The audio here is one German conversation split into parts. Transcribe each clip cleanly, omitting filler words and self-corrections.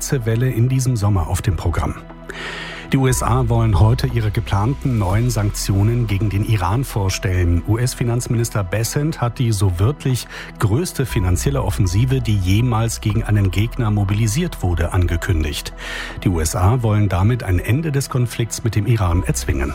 Hitzewelle in diesem Sommer auf dem Programm. Die USA wollen heute ihre geplanten neuen Sanktionen gegen den Iran vorstellen. US-Finanzminister Bessent hat die so wörtlich größte finanzielle Offensive, die jemals gegen einen Gegner mobilisiert wurde, angekündigt. Die USA wollen damit ein Ende des Konflikts mit dem Iran erzwingen.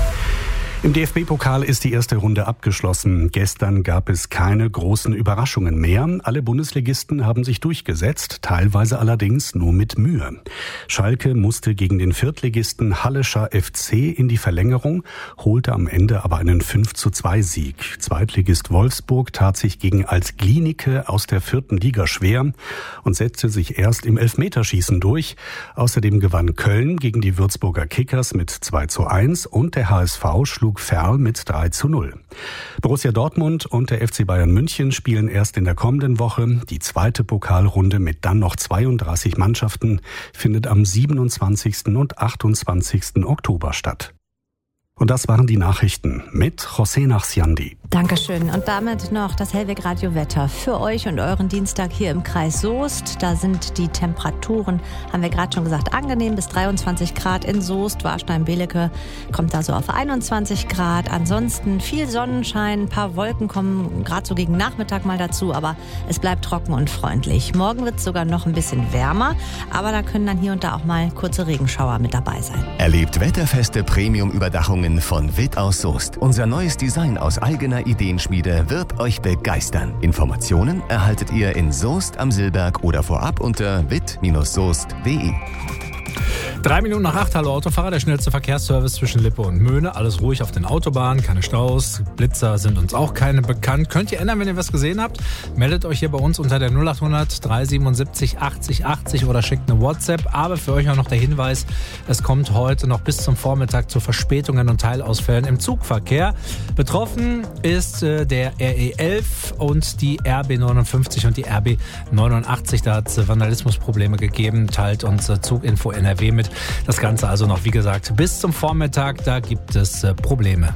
Im DFB-Pokal ist die erste Runde abgeschlossen. Gestern gab es keine großen Überraschungen mehr. Alle Bundesligisten haben sich durchgesetzt, teilweise allerdings nur mit Mühe. Schalke musste gegen den Viertligisten Hallischer FC in die Verlängerung, holte am Ende aber einen 5:2-Sieg. Zweitligist Wolfsburg tat sich gegen Altglienicke aus der 4. Liga schwer und setzte sich erst im Elfmeterschießen durch. Außerdem gewann Köln gegen die Würzburger Kickers mit 2:1 und der HSV schlug Verl mit 3:0. Borussia Dortmund und der FC Bayern München spielen erst in der kommenden Woche. Die zweite Pokalrunde mit dann noch 32 Mannschaften findet am 27. und 28. Oktober statt. Und das waren die Nachrichten mit José Nachsiandi. Dankeschön. Und damit noch das Hellweg Radio Wetter für euch und euren Dienstag hier im Kreis Soest. Da sind die Temperaturen, haben wir gerade schon gesagt, angenehm bis 23 Grad in Soest. Warstein-Belecke kommt da so auf 21 Grad. Ansonsten viel Sonnenschein, ein paar Wolken kommen gerade so gegen Nachmittag mal dazu, aber es bleibt trocken und freundlich. Morgen wird es sogar noch ein bisschen wärmer, aber da können dann hier und da auch mal kurze Regenschauer mit dabei sein. Erlebt wetterfeste Premium-Überdachungen von Witt aus Soest. Unser neues Design aus eigener Ideenschmiede wird euch begeistern. Informationen erhaltet ihr in Soest am Silberg oder vorab unter witt-soest.de. 7:03, hallo Autofahrer, der schnellste Verkehrsservice zwischen Lippe und Möhne. Alles ruhig auf den Autobahnen, keine Staus, Blitzer sind uns auch keine bekannt. Könnt ihr ändern, wenn ihr was gesehen habt? Meldet euch hier bei uns unter der 0800 377 80 80 oder schickt eine WhatsApp. Aber für euch auch noch der Hinweis, es kommt heute noch bis zum Vormittag zu Verspätungen und Teilausfällen im Zugverkehr. Betroffen ist der RE11 und die RB59 und die RB89. Da hat es Vandalismusprobleme gegeben, teilt uns Zuginfo NRW mit. Das Ganze also noch, wie gesagt, bis zum Vormittag, da gibt es Probleme.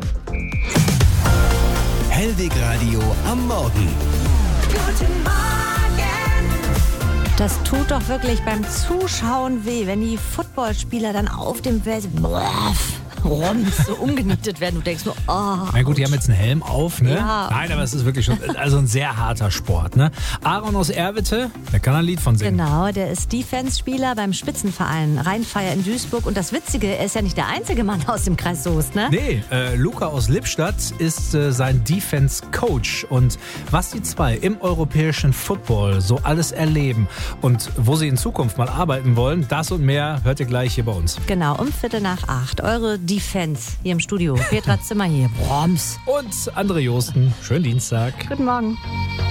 Hellweg Radio am Morgen. Guten Morgen. Das tut doch wirklich beim Zuschauen weh, wenn die Footballspieler dann auf dem Feld so umgenietet werden. Du denkst nur, Na gut, die haben jetzt einen Helm auf, ne? Ja. Nein, aber es ist wirklich schon ein sehr harter Sport, ne? Aaron aus Erwitte, der kann ein Lied von singen. Genau, der ist Defense-Spieler beim Spitzenverein Rheinfeier in Duisburg. Und das Witzige, er ist ja nicht der einzige Mann aus dem Kreis Soest, ne? Nee, Luca aus Lippstadt ist sein Defense-Coach. Und was die zwei im europäischen Football so alles erleben und wo sie in Zukunft mal arbeiten wollen, das und mehr hört ihr gleich hier bei uns. Genau, um 7:45. Eure Defense hier im Studio. Petra Zimmer hier. Broms. Und André Josten, schönen Dienstag. Guten Morgen.